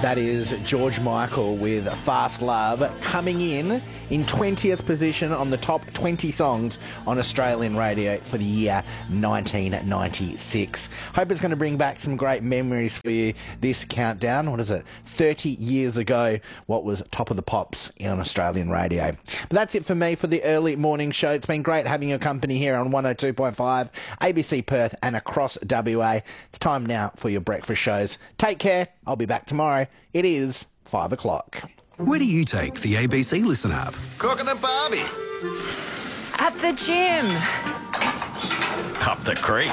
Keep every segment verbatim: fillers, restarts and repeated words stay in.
That is George Michael with Fast Love, coming in in twentieth position on the top twenty songs on Australian radio for the year nineteen ninety-six. Hope it's going to bring back some great memories for you, this countdown. What is it? thirty years ago, what was top of the pops on Australian radio. But that's it for me for the early morning show. It's been great having your company here on one oh two point five, A B C Perth and across W A. It's time now for your breakfast shows. Take care. I'll be back tomorrow. It is five o'clock. Where do you take the A B C Listen app? Cooking a barbie. At the gym. Up the creek.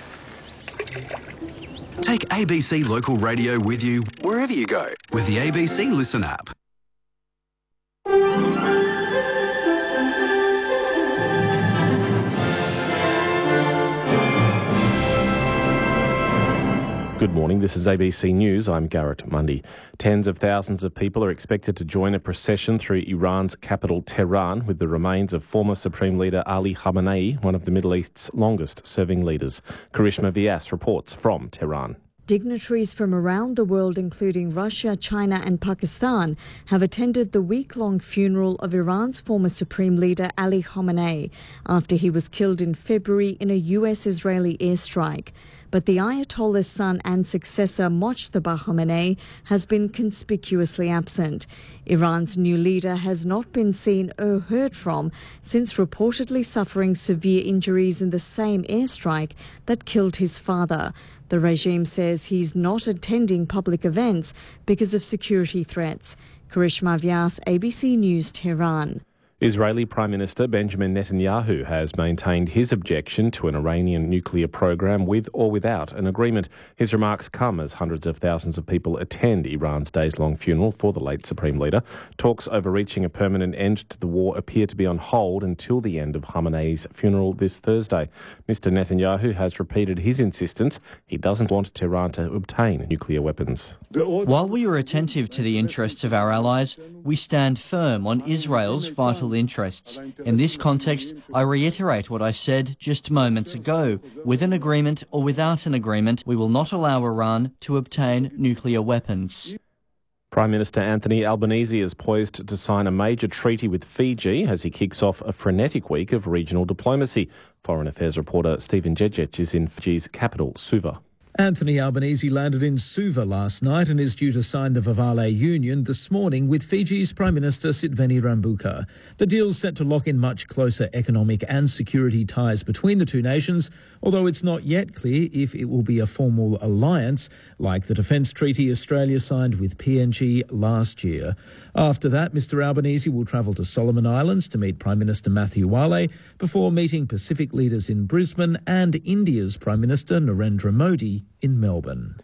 Take A B C Local Radio with you wherever you go with the A B C Listen app. Good morning, this is A B C News. I'm Garrett Mundy. Tens of thousands of people are expected to join a procession through Iran's capital, Tehran, with the remains of former Supreme Leader Ali Khamenei, one of the Middle East's longest-serving leaders. Karishma Vyas reports from Tehran. Dignitaries from around the world, including Russia, China and Pakistan, have attended the week-long funeral of Iran's former Supreme Leader Ali Khamenei after he was killed in February in a U S-Israeli airstrike. But the Ayatollah's son and successor, Mojtaba Khamenei, has been conspicuously absent. Iran's new leader has not been seen or heard from since reportedly suffering severe injuries in the same airstrike that killed his father. The regime says he's not attending public events because of security threats. Karishma Vyas, A B C News, Tehran. Israeli Prime Minister Benjamin Netanyahu has maintained his objection to an Iranian nuclear program with or without an agreement. His remarks come as hundreds of thousands of people attend Iran's days-long funeral for the late Supreme Leader. Talks over reaching a permanent end to the war appear to be on hold until the end of Khamenei's funeral this Thursday. Mister Netanyahu has repeated his insistence he doesn't want Tehran to obtain nuclear weapons. While we are attentive to the interests of our allies, we stand firm on Israel's vital interests. In this context, I reiterate what I said just moments ago. With an agreement or without an agreement, we will not allow Iran to obtain nuclear weapons. Prime Minister Anthony Albanese is poised to sign a major treaty with Fiji as he kicks off a frenetic week of regional diplomacy. Foreign Affairs reporter Stephen Jejec is in Fiji's capital, Suva. Anthony Albanese landed in Suva last night and is due to sign the Vavale Union this morning with Fiji's Prime Minister Sitveni Rabuka. The deal's set to lock in much closer economic and security ties between the two nations, although it's not yet clear if it will be a formal alliance like the defence treaty Australia signed with P N G last year. After that, Mister Albanese will travel to Solomon Islands to meet Prime Minister Matthew Wale before meeting Pacific leaders in Brisbane and India's Prime Minister Narendra Modi in Melbourne.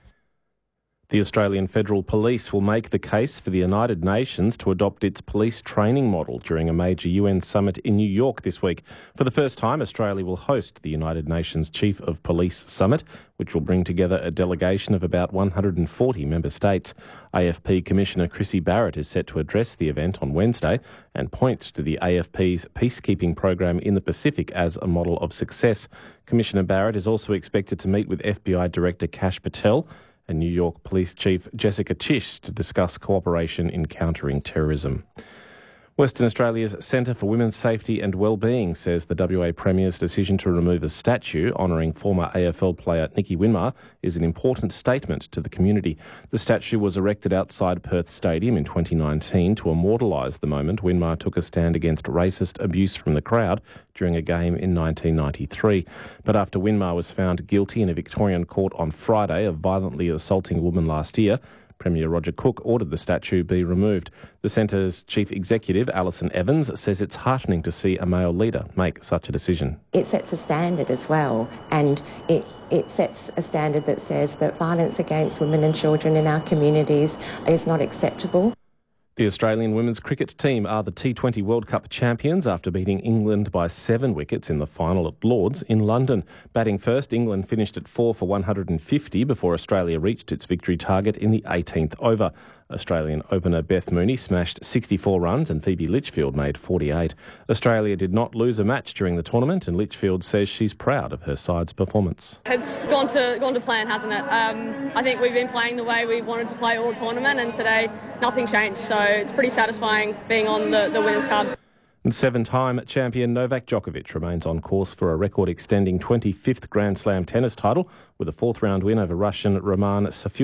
The Australian Federal Police will make the case for the United Nations to adopt its police training model during a major U N summit in New York this week. For the first time, Australia will host the United Nations Chief of Police Summit, which will bring together a delegation of about one hundred forty member states. A F P Commissioner Chrissy Barrett is set to address the event on Wednesday and points to the A F P's peacekeeping program in the Pacific as a model of success. Commissioner Barrett is also expected to meet with F B I Director Kash Patel and New York Police Chief Jessica Tisch to discuss cooperation in countering terrorism. Western Australia's Centre for Women's Safety and Wellbeing says the W A Premier's decision to remove a statue honouring former A F L player Nicky Winmar is an important statement to the community. The statue was erected outside Perth Stadium in twenty nineteen to immortalise the moment Winmar took a stand against racist abuse from the crowd during a game in nineteen ninety-three. But after Winmar was found guilty in a Victorian court on Friday of violently assaulting a woman last year, Premier Roger Cook ordered the statue be removed. The Centre's Chief Executive, Alison Evans, says it's heartening to see a male leader make such a decision. It sets a standard as well, and it, it sets a standard that says that violence against women and children in our communities is not acceptable. The Australian women's cricket team are the T twenty World Cup champions after beating England by seven wickets in the final at Lords in London. Batting first, England finished at four for one hundred fifty before Australia reached its victory target in the eighteenth over. Australian opener Beth Mooney smashed sixty-four runs and Phoebe Litchfield made forty-eight. Australia did not lose a match during the tournament, and Litchfield says she's proud of her side's performance. It's gone to gone to plan, hasn't it? Um, I think we've been playing the way we wanted to play all tournament, and today nothing changed. So it's pretty satisfying being on the, the winners' card. And seven-time champion Novak Djokovic remains on course for a record-extending twenty-fifth Grand Slam tennis title with a fourth-round win over Russian Roman Safin.